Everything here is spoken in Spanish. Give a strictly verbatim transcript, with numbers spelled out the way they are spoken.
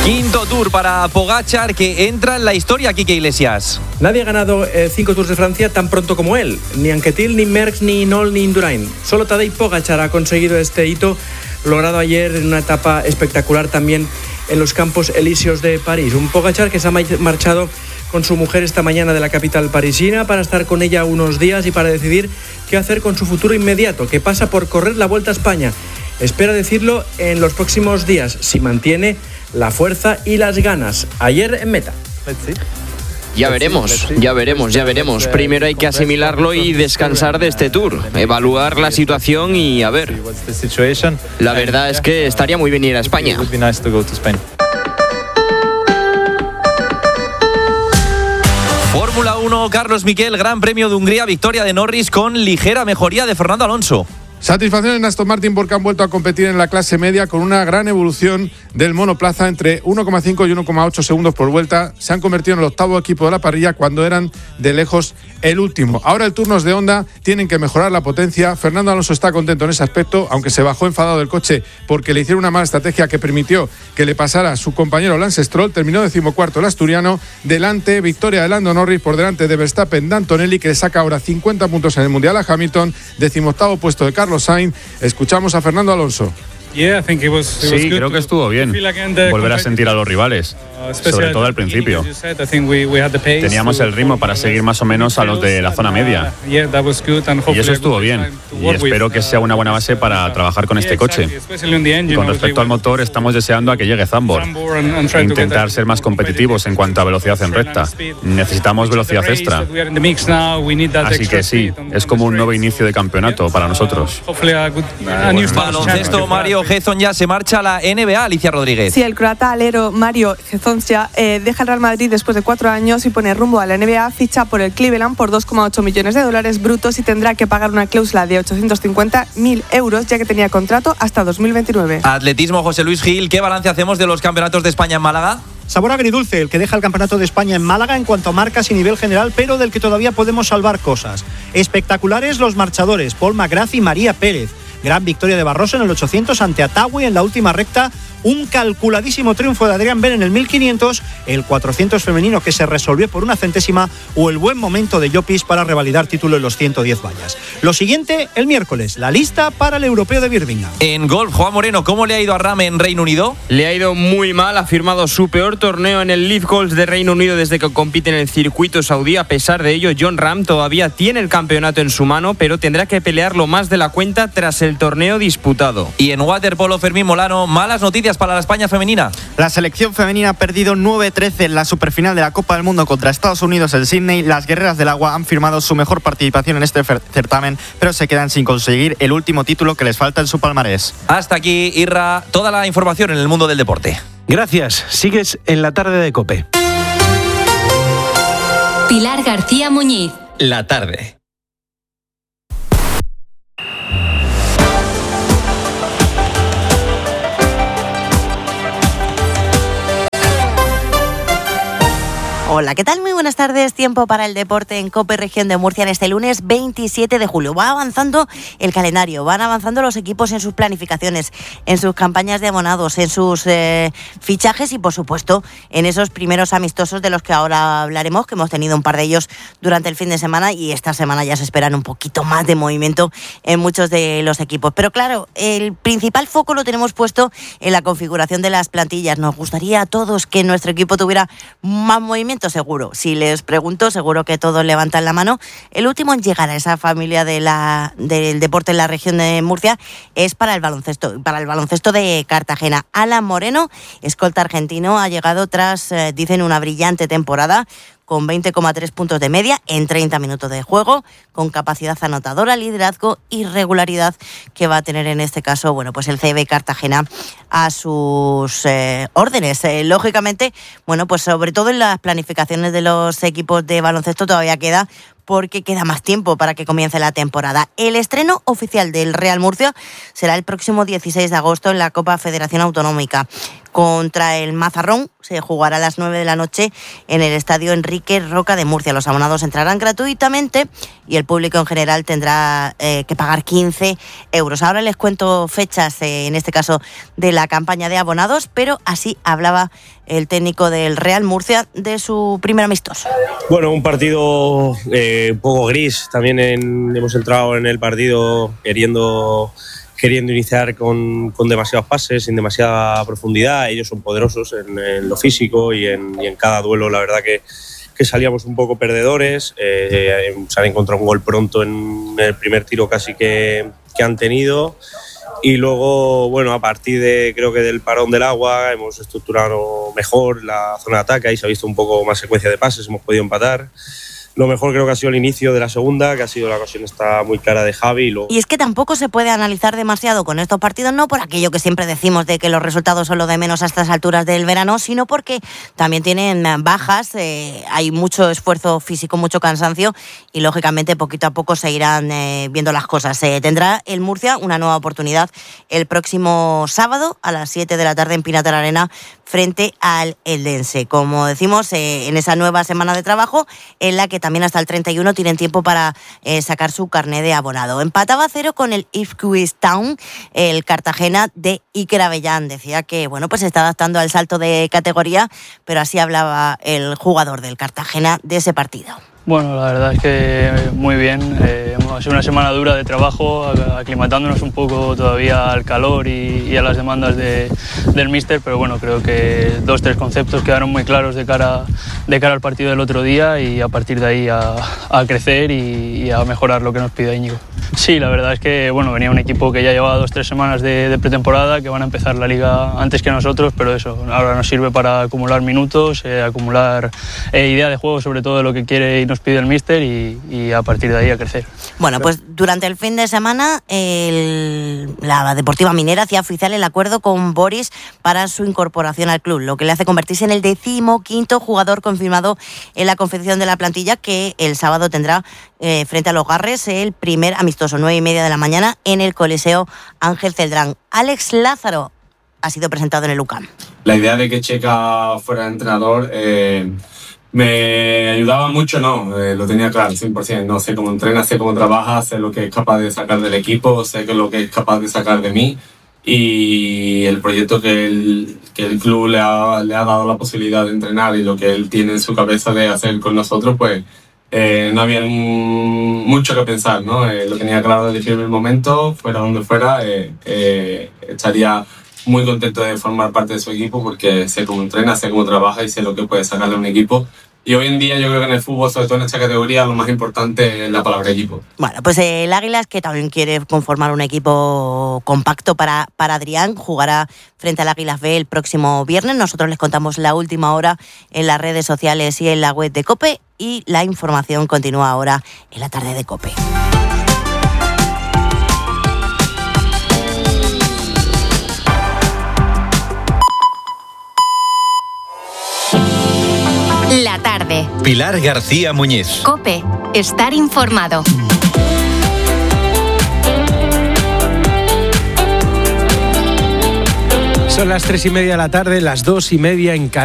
Quinto Tour para Pogačar, que entra en la historia, Quique Iglesias. Nadie ha ganado eh, cinco Tours de Francia tan pronto como él. Ni Anquetil, ni Merckx, ni Nol, ni Indurain. Solo Tadej Pogačar ha conseguido este hito, logrado ayer en una etapa espectacular también en los Campos Elíseos de París. Un Pogačar que se ha marchado con su mujer esta mañana de la capital parisina para estar con ella unos días y para decidir qué hacer con su futuro inmediato, que pasa por correr la Vuelta a España. Espera decirlo en los próximos días, si mantiene la fuerza y las ganas. Ayer en meta. Ya veremos, ya veremos, ya veremos. Primero hay que asimilarlo y descansar de este Tour, evaluar la situación y a ver. La verdad es que estaría muy bien ir a España. Fórmula uno, Carlos Miquel, Gran Premio de Hungría, victoria de Norris con ligera mejoría de Fernando Alonso. Satisfacción en Aston Martin porque han vuelto a competir en la clase media con una gran evolución del monoplaza entre uno coma cinco y uno coma ocho segundos por vuelta. Se han convertido en el octavo equipo de la parrilla cuando eran de lejos el último. Ahora el turno es de Honda, tienen que mejorar la potencia. Fernando Alonso está contento en ese aspecto, aunque se bajó enfadado del coche porque le hicieron una mala estrategia que permitió que le pasara a su compañero Lance Stroll. Terminó decimocuarto el asturiano. Delante, victoria de Lando Norris por delante de Verstappen, de Antonelli, que le saca ahora cincuenta puntos en el Mundial a Hamilton. Decimoctavo puesto de Carlos Sainz. Escuchamos a Fernando Alonso. Sí, creo que estuvo bien volver a sentir a los rivales, sobre todo al principio. Teníamos el ritmo para seguir más o menos a los de la zona media y eso estuvo bien y espero que sea una buena base para trabajar con este coche. Y con respecto al motor, estamos deseando a que llegue Zandvoort e intentar ser más competitivos en cuanto a velocidad en recta. Necesitamos velocidad extra, así que sí, es como un nuevo inicio de campeonato para nosotros. Baloncesto, Mario Hezon ya se marcha a la N B A, Alicia Rodríguez. Sí, el croata alero Mario Hezonja eh, deja el Real Madrid después de cuatro años y pone rumbo a la N B A, ficha por el Cleveland por dos coma ocho millones de dólares brutos y tendrá que pagar una cláusula de ochocientos cincuenta mil euros, ya que tenía contrato hasta dos mil veintinueve. Atletismo, José Luis Gil, ¿qué balance hacemos de los campeonatos de España en Málaga? Sabor agridulce el que deja el Campeonato de España en Málaga en cuanto a marcas y nivel general, pero del que todavía podemos salvar cosas. Espectaculares los marchadores, Paul McGrath y María Pérez. Gran victoria de Barroso en el ochocientos ante Atawi en la última recta. Un calculadísimo triunfo de Adrián Ben en el mil quinientos, el cuatrocientos femenino que se resolvió por una centésima o el buen momento de Llopis para revalidar título en los ciento diez vallas. Lo siguiente, el miércoles, la lista para el Europeo de Birmingham. En golf, Juan Moreno, ¿cómo le ha ido a Rahm en Reino Unido? Le ha ido muy mal, ha firmado su peor torneo en el Leaf Golf de Reino Unido desde que compite en el circuito saudí. A pesar de ello, Jon Rahm todavía tiene el campeonato en su mano, pero tendrá que pelearlo más de la cuenta tras el torneo disputado. Y en waterpolo, Fermín Molano, malas noticias para la España femenina. La selección femenina ha perdido nueve trece en la superfinal de la Copa del Mundo contra Estados Unidos en Sydney. Las guerreras del agua han firmado su mejor participación en este certamen, pero se quedan sin conseguir el último título que les falta en su palmarés. Hasta aquí, Irra, toda la información en el mundo del deporte. Gracias. Sigues en la tarde de COPE. Pilar García Muñiz. La tarde. Hola, ¿qué tal? Muy buenas tardes. Tiempo para el deporte en COPE Región de Murcia en este lunes veintisiete de julio. Va avanzando el calendario, van avanzando los equipos en sus planificaciones, en sus campañas de abonados, en sus eh, fichajes y, por supuesto, en esos primeros amistosos de los que ahora hablaremos, que hemos tenido un par de ellos durante el fin de semana y esta semana ya se esperan un poquito más de movimiento en muchos de los equipos. Pero claro, el principal foco lo tenemos puesto en la configuración de las plantillas. Nos gustaría a todos que nuestro equipo tuviera más movimiento, seguro. Si les pregunto, seguro que todos levantan la mano. El último en llegar a esa familia de la, del deporte en la región de Murcia es para el baloncesto, para el baloncesto de Cartagena. Alan Moreno, escolta argentino, ha llegado tras, eh, dicen, una brillante temporada, con veinte coma tres puntos de media en treinta minutos de juego, con capacidad anotadora, liderazgo y regularidad que va a tener en este caso, bueno, pues el C B Cartagena a sus eh, órdenes. Eh, lógicamente, bueno, pues sobre todo en las planificaciones de los equipos de baloncesto todavía queda, porque queda más tiempo para que comience la temporada. El estreno oficial del Real Murcia será el próximo dieciséis de agosto en la Copa Federación Autonómica, contra el Mazarrón. Se jugará a las nueve de la noche en el Estadio Enrique Roca de Murcia. Los abonados entrarán gratuitamente y el público en general tendrá eh, que pagar quince euros. Ahora les cuento fechas, eh, en este caso, de la campaña de abonados, pero así hablaba el técnico del Real Murcia de su primer amistoso. Bueno, un partido eh, un poco gris. También en, hemos entrado en el partido queriendo... queriendo iniciar con, con demasiados pases, sin demasiada profundidad. Ellos son poderosos en, en lo físico y en, y en cada duelo, la verdad que, que salíamos un poco perdedores. Eh, se han encontrado un gol pronto en el primer tiro casi que, que han tenido. Y luego, bueno, a partir de, creo que del parón del agua, hemos estructurado mejor la zona de ataque. Ahí se ha visto un poco más secuencia de pases, hemos podido empatar. Lo mejor creo que ha sido el inicio de la segunda, que ha sido la ocasión está muy clara de Javi. Y, luego... y es que tampoco se puede analizar demasiado con estos partidos, no por aquello que siempre decimos de que los resultados son lo de menos a estas alturas del verano, sino porque también tienen bajas, eh, hay mucho esfuerzo físico, mucho cansancio y lógicamente poquito a poco se irán eh, viendo las cosas. Eh, tendrá el Murcia una nueva oportunidad el próximo sábado a las siete de la tarde en Pinatar Arena frente al Eldense. Como decimos, eh, en esa nueva semana de trabajo en la que también hasta el treinta y uno tienen tiempo para eh, sacar su carné de abonado. Empataba a cero con el Ipswich Town, el Cartagena de Iker Avellán. Decía que bueno, pues se está adaptando al salto de categoría, pero así hablaba el jugador del Cartagena de ese partido. Bueno, la verdad es que muy bien. Eh, ha sido una semana dura de trabajo, aclimatándonos un poco todavía al calor y, y a las demandas de, del míster, pero bueno, creo que dos, tres conceptos quedaron muy claros de cara, de cara al partido del otro día y a partir de ahí a, a crecer y, y a mejorar lo que nos pide Íñigo. Sí, la verdad es que bueno, venía un equipo que ya llevaba dos, tres semanas de, de pretemporada, que van a empezar la liga antes que nosotros, pero eso ahora nos sirve para acumular minutos, eh, acumular eh, idea de juego, sobre todo de lo que quiere y nos pide el míster y, y a partir de ahí a crecer. Bueno, pues durante el fin de semana el, la Deportiva Minera hacía oficial el acuerdo con Boris para su incorporación al club, lo que le hace convertirse en el decimoquinto jugador confirmado en la confección de la plantilla, que el sábado tendrá eh, frente a los Garres el primer amistoso, nueve y media de la mañana en el Coliseo Ángel Celdrán. Alex Lázaro ha sido presentado en el U C A M. La idea de que Checa fuera entrenador eh, me ayudaba mucho, no, eh, lo tenía claro, cien por ciento. No sé cómo entrena, sé cómo trabaja, sé lo que es capaz de sacar del equipo, sé que lo que es capaz de sacar de mí, y el proyecto que el, que el club le ha, le ha dado la posibilidad de entrenar y lo que él tiene en su cabeza de hacer con nosotros, pues eh, no había mucho que pensar, ¿no? Eh, lo tenía claro desde el primer momento, fuera donde fuera, eh, eh, estaría muy contento de formar parte de su equipo porque sé cómo entrena, sé cómo trabaja y sé lo que puede sacarle a un equipo. Y hoy en día yo creo que en el fútbol, sobre todo en esta categoría, lo más importante es la palabra equipo. Bueno, pues el Águilas, que también quiere conformar un equipo compacto para, para Adrián, jugará frente al Águilas B el próximo viernes. Nosotros les contamos la última hora en las redes sociales y en la web de COPE, y la información continúa ahora en la tarde de COPE. La tarde. Pilar García Muñiz. COPE. Estar informado. Son las tres y media de la tarde, las dos y media en Canarias.